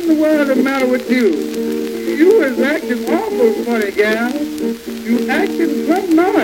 in the world the matter with you? You is acting awful funny, gal. You acting plumb naughty.